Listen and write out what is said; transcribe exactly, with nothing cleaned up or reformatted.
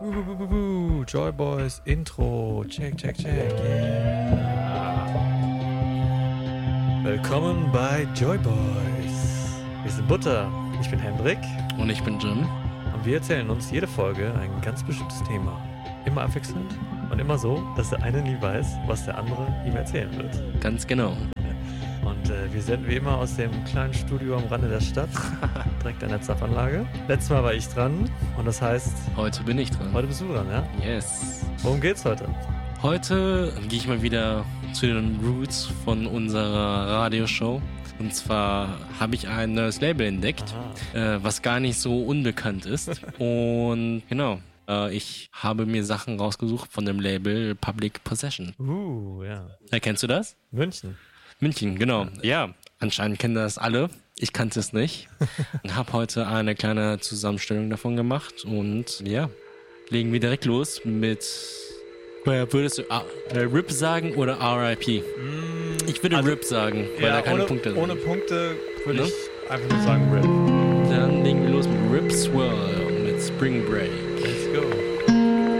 Uh, Joy Boys Intro. Check, check, check. Yeah. Willkommen bei Joy Boys. Wir sind Butter. Ich bin Hendrik. Und ich bin Jim. Und wir erzählen uns jede Folge ein ganz bestimmtes Thema. Immer abwechselnd und immer so, dass der eine nie weiß, was der andere ihm erzählen wird. Ganz genau. Und äh, wir senden wie immer aus dem kleinen Studio am Rande der Stadt, direkt an der Zapfanlage. Letztes Mal war ich dran und das heißt... Heute bin ich dran. Heute bist du dran, ja? Yes. Worum geht's heute? Heute gehe ich mal wieder zu den Roots von unserer Radioshow. Und zwar habe ich ein neues Label entdeckt, äh, was gar nicht so unbekannt ist. Und genau, äh, ich habe mir Sachen rausgesucht von dem Label Public Possession. Uh, ja. Erkennst du das? München. München, genau. Ja, anscheinend kennen das alle. Ich kannte es nicht. Und habe heute eine kleine Zusammenstellung davon gemacht. Und ja, legen wir direkt los mit... Würdest du äh, R I P sagen oder R I P? Mm, ich würde also, R I P sagen, weil ja, da keine ohne, Punkte sind. Ohne Punkte würde Ne? ich einfach nur sagen R I P. Dann legen wir los mit R I P Swirl mit Spring Break. Let's go.